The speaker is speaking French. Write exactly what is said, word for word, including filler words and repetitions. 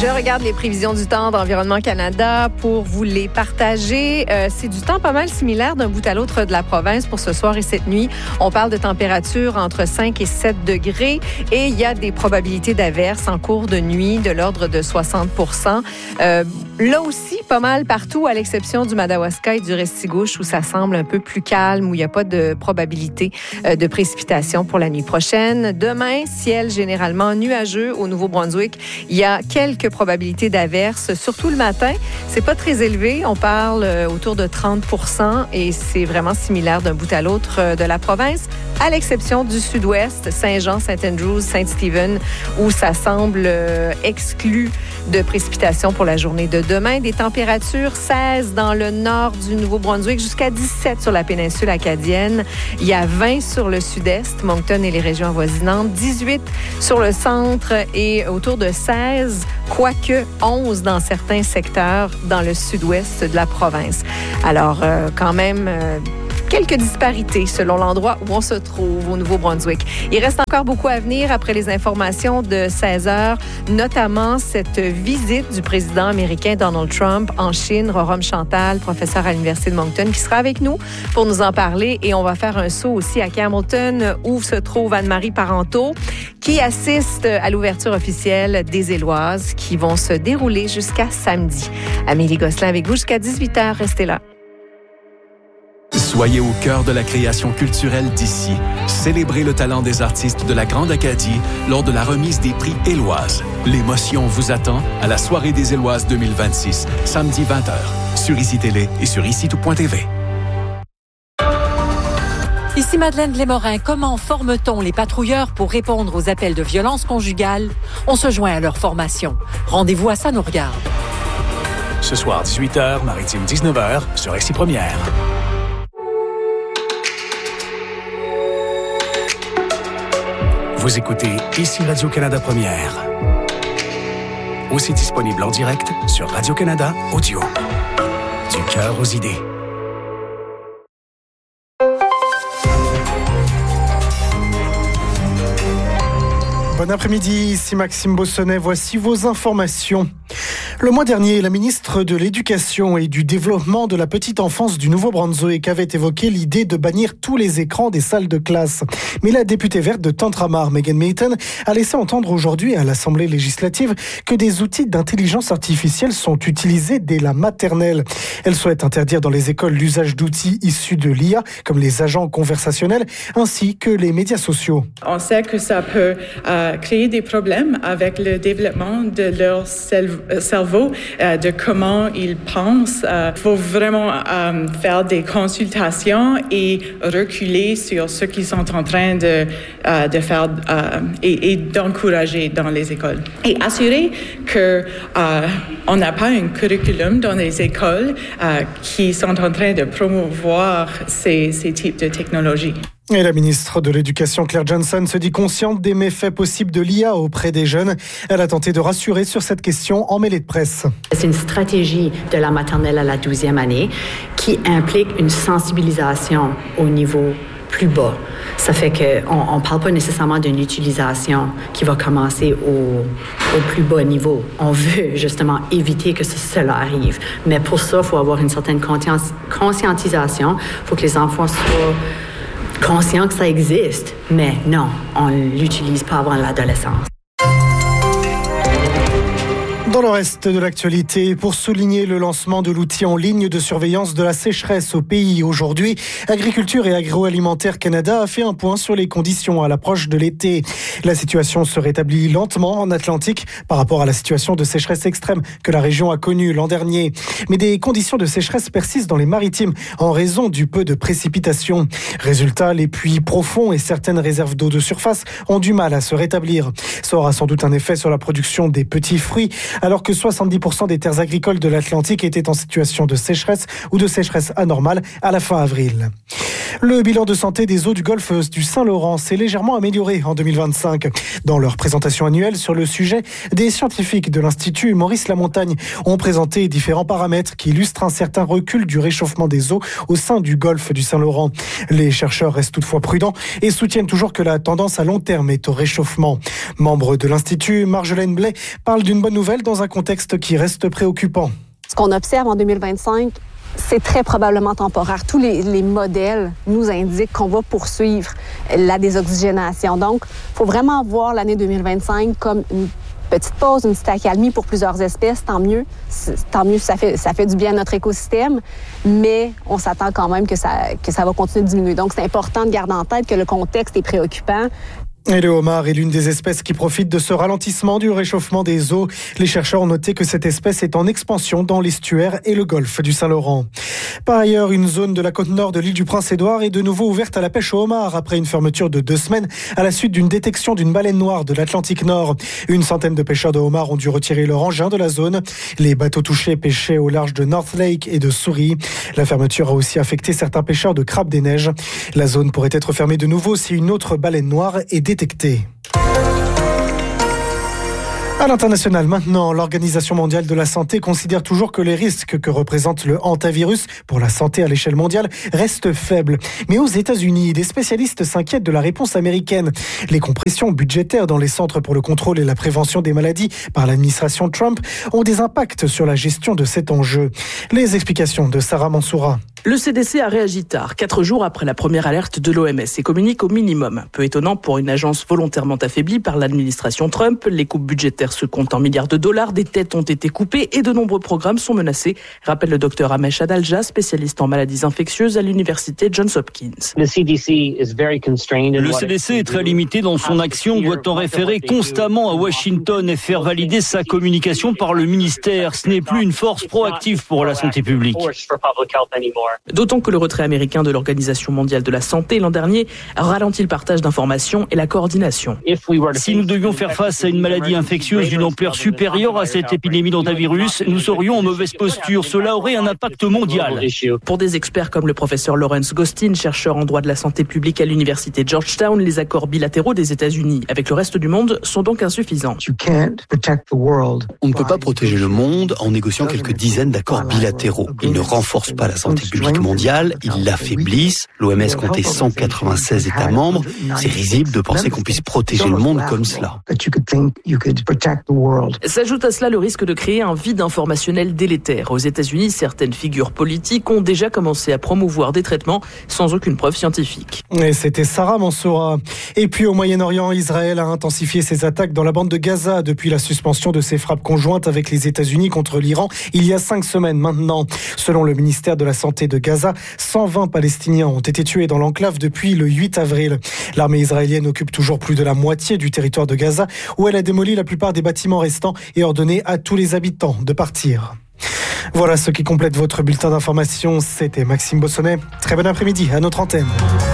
Je regarde les prévisions du temps d'Environnement Canada pour vous les partager. Euh, c'est du temps pas mal similaire d'un bout à l'autre de la province pour ce soir et cette nuit. On parle de température entre cinq et sept degrés et il y a des probabilités d'averses en cours de nuit de l'ordre de soixante pour cent. Euh, là aussi, pas mal partout, à l'exception du Madawaska et du Restigouche où ça semble un peu plus calme, où il n'y a pas de probabilité euh, de précipitation pour la nuit prochaine. Demain, ciel généralement nuageux au Nouveau-Brunswick. Il y a quelques probabilités d'averses, surtout le matin. C'est pas très élevé. On parle autour de trente pour cent et c'est vraiment similaire d'un bout à l'autre de la province, à l'exception du sud-ouest, Saint-Jean, Saint-Andrews, Saint-Stephen, où ça semble exclu de précipitations pour la journée de demain. Des températures seize dans le nord du Nouveau-Brunswick jusqu'à dix-sept sur la péninsule acadienne. Il y a vingt sur le sud-est, Moncton et les régions avoisinantes, dix-huit sur le centre et autour de seize, quoique onze dans certains secteurs dans le sud-ouest de la province. Alors, euh, quand même... Euh, Quelques disparités selon l'endroit où on se trouve au Nouveau-Brunswick. Il reste encore beaucoup à venir après les informations de seize heures, notamment cette visite du président américain Donald Trump en Chine. Rorom Chantal, professeur à l'Université de Moncton, qui sera avec nous pour nous en parler. Et on va faire un saut aussi à Campbellton, où se trouve Anne-Marie Parenteau, qui assiste à l'ouverture officielle des Éloises, qui vont se dérouler jusqu'à samedi. Amélie Gosselin avec vous jusqu'à dix-huit heures. Restez là. Soyez au cœur de la création culturelle d'ici. Célébrez le talent des artistes de la Grande Acadie lors de la remise des prix Éloises. L'émotion vous attend à la Soirée des Éloises deux mille vingt-six, samedi vingt heures, sur Ici Télé et sur ici tout point t v. Ici Madeleine Lémorin. Comment forme-t-on les patrouilleurs pour répondre aux appels de violence conjugale? On se joint à leur formation. Rendez-vous à Ça nous regarde. Ce soir, dix-huit heures, Maritime dix-neuf heures, sur Ici Première. Vous écoutez Ici Radio-Canada Première. Aussi disponible en direct sur Radio-Canada Audio. Du cœur aux idées. Bon après-midi, ici Maxime Bossonnet, voici vos informations. Le mois dernier, la ministre de l'Éducation et du Développement de la petite enfance du Nouveau-Brunswick avait évoqué l'idée de bannir tous les écrans des salles de classe. Mais la députée verte de Tantramar, Megan Mayton, a laissé entendre aujourd'hui à l'Assemblée législative que des outils d'intelligence artificielle sont utilisés dès la maternelle. Elle souhaite interdire dans les écoles l'usage d'outils issus de l'I A, comme les agents conversationnels, ainsi que les médias sociaux. On sait que ça peut euh, créer des problèmes avec le développement de leur cerveau. Euh, de comment ils pensent. Il euh, faut vraiment euh, faire des consultations et reculer sur ce qu'ils sont en train de, euh, de faire euh, et, et d'encourager dans les écoles. Et assurer qu'on euh, n'a pas un curriculum dans les écoles euh, qui sont en train de promouvoir ces, ces types de technologies. Et la ministre de l'Éducation, Claire Johnson, se dit consciente des méfaits possibles de l'I A auprès des jeunes. Elle a tenté de rassurer sur cette question en mêlée de presse. C'est une stratégie de la maternelle à la douzième année qui implique une sensibilisation au niveau plus bas. Ça fait qu'on ne parle pas nécessairement d'une utilisation qui va commencer au, au plus bas niveau. On veut justement éviter que cela arrive. Mais pour ça, il faut avoir une certaine conscientisation. Il faut que les enfants soient conscients que ça existe. Mais non, on ne l'utilise pas avant l'adolescence. Dans le reste de l'actualité, pour souligner le lancement de l'outil en ligne de surveillance de la sécheresse au pays aujourd'hui, Agriculture et Agroalimentaire Canada a fait un point sur les conditions à l'approche de l'été. La situation se rétablit lentement en Atlantique par rapport à la situation de sécheresse extrême que la région a connue l'an dernier. Mais des conditions de sécheresse persistent dans les maritimes en raison du peu de précipitations. Résultat, les puits profonds et certaines réserves d'eau de surface ont du mal à se rétablir. Ça aura sans doute un effet sur la production des petits fruits, alors que soixante-dix pour cent des terres agricoles de l'Atlantique étaient en situation de sécheresse ou de sécheresse anormale à la fin avril. Le bilan de santé des eaux du golfe du Saint-Laurent s'est légèrement amélioré en deux mille vingt-cinq. Dans leur présentation annuelle sur le sujet, des scientifiques de l'Institut Maurice Lamontagne ont présenté différents paramètres qui illustrent un certain recul du réchauffement des eaux au sein du golfe du Saint-Laurent. Les chercheurs restent toutefois prudents et soutiennent toujours que la tendance à long terme est au réchauffement. Membre de l'Institut, Marjolaine Blais parle d'une bonne nouvelle dans dans un contexte qui reste préoccupant. Ce qu'on observe en deux mille vingt-cinq, c'est très probablement temporaire. Tous les, les modèles nous indiquent qu'on va poursuivre la désoxygénation. Donc, il faut vraiment voir l'année deux mille vingt-cinq comme une petite pause, une petite accalmie pour plusieurs espèces. Tant mieux, tant mieux, ça fait, ça fait du bien à notre écosystème, mais on s'attend quand même que ça, que ça va continuer de diminuer. Donc, c'est important de garder en tête que le contexte est préoccupant. Et le homard est l'une des espèces qui profitent de ce ralentissement du réchauffement des eaux. Les chercheurs ont noté que cette espèce est en expansion dans l'estuaire et le golfe du Saint-Laurent. Par ailleurs, une zone de la côte nord de l'île du Prince-Édouard est de nouveau ouverte à la pêche au homard après une fermeture de deux semaines à la suite d'une détection d'une baleine noire de l'Atlantique Nord. Une centaine de pêcheurs de homards ont dû retirer leur engin de la zone. Les bateaux touchés pêchaient au large de North Lake et de Souris. La fermeture a aussi affecté certains pêcheurs de crabes des neiges. La zone pourrait être fermée de nouveau si une autre baleine noire est détectée. À l'international maintenant, l'Organisation mondiale de la santé considère toujours que les risques que représente le hantavirus pour la santé à l'échelle mondiale restent faibles. Mais aux États-Unis, des spécialistes s'inquiètent de la réponse américaine. Les compressions budgétaires dans les centres pour le contrôle et la prévention des maladies par l'administration Trump ont des impacts sur la gestion de cet enjeu. Les explications de Sarah Mansoura. Le C D C a réagi tard, quatre jours après la première alerte de l'O M S, et communique au minimum. Peu étonnant pour une agence volontairement affaiblie par l'administration Trump. Les coupes budgétaires se comptent en milliards de dollars, des têtes ont été coupées et de nombreux programmes sont menacés, rappelle le docteur Amesh Adalja, spécialiste en maladies infectieuses à l'université Johns Hopkins. Le C D C est très limité dans son action, doit en référer constamment à Washington et faire valider sa communication par le ministère. Ce n'est plus une force proactive pour la santé publique. D'autant que le retrait américain de l'Organisation mondiale de la santé l'an dernier a ralenti le partage d'informations et la coordination. Si nous devions faire face à une maladie infectieuse d'une ampleur supérieure à cette épidémie d'hantavirus, nous serions en mauvaise posture. Cela aurait un impact mondial. Pour des experts comme le professeur Lawrence Gostin, chercheur en droit de la santé publique à l'université Georgetown, les accords bilatéraux des États-Unis avec le reste du monde sont donc insuffisants. On ne peut pas protéger le monde en négociant quelques dizaines d'accords bilatéraux. Ils ne renforcent pas la santé publique mondiale, ils l'affaiblissent. L'O M S comptait cent quatre-vingt-seize États membres. C'est risible de penser qu'on puisse protéger le monde comme cela. S'ajoute à cela le risque de créer un vide informationnel délétère. Aux États-Unis, certaines figures politiques ont déjà commencé à promouvoir des traitements sans aucune preuve scientifique. Et c'était Sarah Mansoura. Et puis au Moyen-Orient, Israël a intensifié ses attaques dans la bande de Gaza depuis la suspension de ses frappes conjointes avec les États-Unis contre l'Iran il y a cinq semaines maintenant. Selon le ministère de la Santé de Gaza, cent vingt Palestiniens ont été tués dans l'enclave depuis le huit avril. L'armée israélienne occupe toujours plus de la moitié du territoire de Gaza, où elle a démoli la plupart des bâtiments restants et ordonné à tous les habitants de partir. Voilà ce qui complète votre bulletin d'information. C'était Maxime Bossonnet. Très bon après-midi à notre antenne.